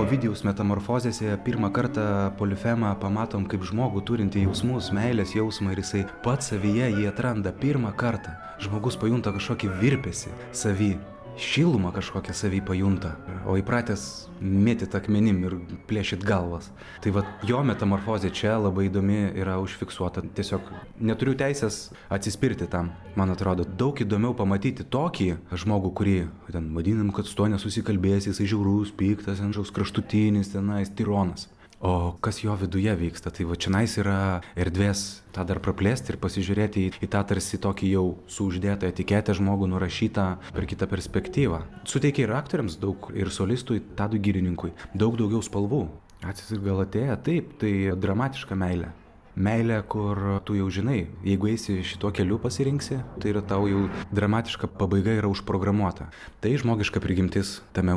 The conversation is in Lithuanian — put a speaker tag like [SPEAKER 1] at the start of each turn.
[SPEAKER 1] Ovidijaus metamorfozėse pirmą kartą Polifemą pamatom kaip žmogų turintį jausmus, meilės jausmą ir jisai pats savyje jį atranda pirmą kartą. Žmogus pajunta kažkokį virpesį savy, šilumą kažkokią savy pajunta, o įpratęs mėtyt akmenim ir plėšyt galvas. Tai va, jo metamorfozė čia labai įdomi yra užfiksuota. Tiesiog neturiu teisės atsispirti tam. Man atrodo, daug įdomiau pamatyti tokį žmogų, kurį ten vadinam, kad su to nesusikalbės, jisai žiaurus, piktas, kažkoks kraštutinis, tenais, tironas. O kas jo viduje vyksta, tai va čionais yra erdvės tą dar praplėsti ir pasižiūrėti į tą tarsi tokį jau su uždėtą etiketę žmogų nurašytą per kitą perspektyvą. Suteikia ir aktoriams daug, ir solistui, Tadui Girininkui, daug daugiau spalvų. Acis ir Galatėja, taip, tai dramatiška meilė. Meilė, kur tu jau žinai, jeigu eisi šituo keliu pasirinksi, tai yra tau jau dramatiška pabaiga yra užprogramuota. Tai žmogiška prigimtis tame